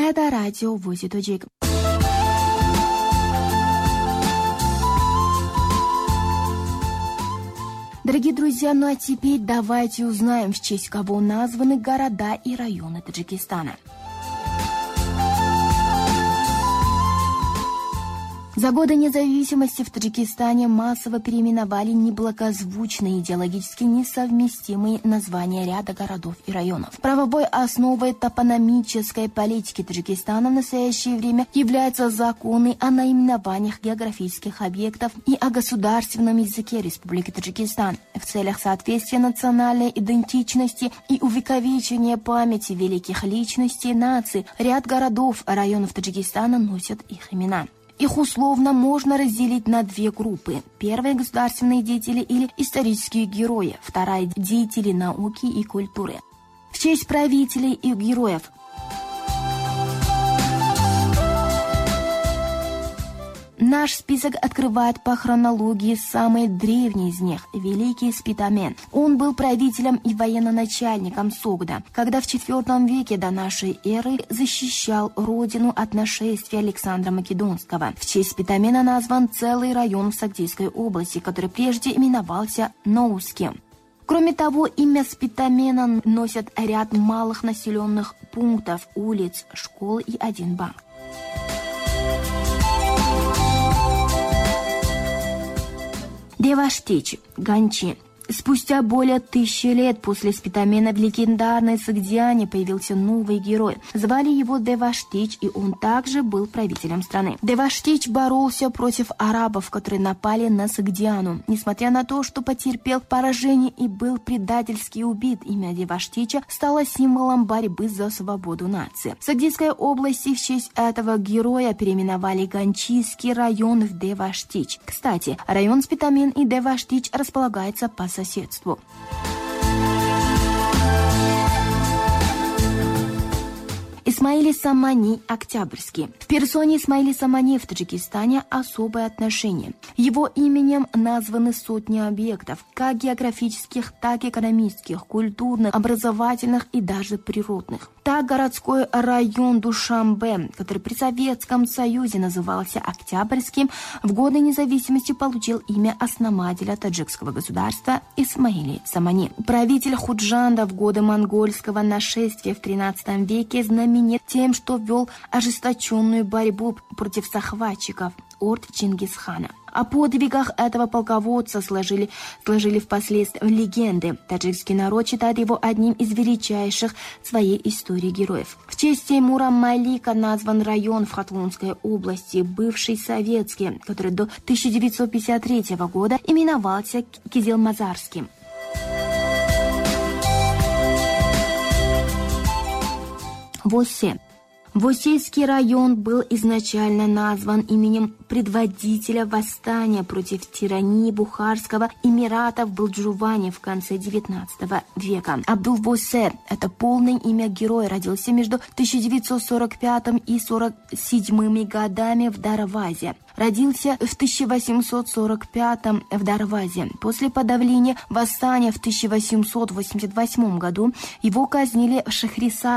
Это радио ВОС Таджик. Дорогие друзья, ну а теперь давайте узнаем, в честь кого названы города и районы Таджикистана. За годы независимости в Таджикистане массово переименовали неблагозвучные, идеологически несовместимые названия ряда городов и районов. Правовой основой топономической политики Таджикистана в настоящее время являются законы о наименованиях географических объектов и о государственном языке Республики Таджикистан. В целях соответствия национальной идентичности и увековечения памяти великих личностей наций ряд городов и районов Таджикистана носят их имена. Их условно можно разделить на две группы. Первые – государственные деятели или исторические герои. Вторая – деятели науки и культуры. В честь правителей и героев. Наш список открывает по хронологии самый древний из них – Великий Спитамен. Он был правителем и военачальником Согда, когда в IV веке до нашей эры защищал родину от нашествия Александра Македонского. В честь Спитамена назван целый район в Сагдийской области, который прежде именовался Ноуским. Кроме того, имя Спитамена носят ряд малых населенных пунктов, улиц, школ и один банк. Деваштич, Ганчи. Спустя более 1000 лет после Спитамена в легендарной Сагдиане появился новый герой. Звали его Деваштич, и он также был правителем страны. Деваштич боролся против арабов, которые напали на Сагдиану. Несмотря на то, что потерпел поражение и был предательски убит, имя Деваштича стало символом борьбы за свободу нации. В Сагдийской области в честь этого героя переименовали Ганчийский район в Деваштич. Кстати, район Спитамен и Деваштич располагается по соседству. Исмаили Самани, Октябрьский. В персоне Исмаили Самани в Таджикистане особое отношение. Его именем названы сотни объектов, как географических, так и экономических, культурных, образовательных и даже природных. Так, городской район Душанбе, который при Советском Союзе назывался Октябрьским, в годы независимости получил имя основателя таджикского государства Исмаили Самани. Правитель Худжанда в годы монгольского нашествия в XIII веке знаменит тем, что вел ожесточенную борьбу против захватчиков орд Чингисхана. О подвигах этого полководца сложили впоследствии легенды. Таджикский народ считает его одним из величайших в своей истории героев. В честь Теймура Малика назван район в Хатлунской области, бывший советский, который до 1953 года именовался Кизилмазарским. Восе. Восейский район был изначально назван именем предводителя восстания против тирании Бухарского эмирата в Балджуване в конце XIX века. Абдул-Восе – это полное имя героя, родился между 1945 и 1947 годами в Дарвазе. Родился в 1845 в Дарвазе. После подавления восстания в 1888 году его казнили в Шахрисар